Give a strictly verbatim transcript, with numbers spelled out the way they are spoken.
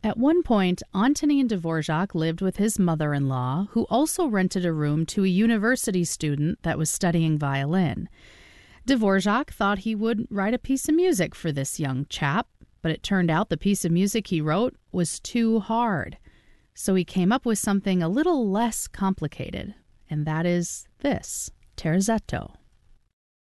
At one point, Antonin Dvorak lived with his mother-in-law, who also rented a room to a university student that was studying violin. Dvorak thought he would write a piece of music for this young chap, but it turned out the piece of music he wrote was too hard. So he came up with something a little less complicated, and that is this, Terzetto.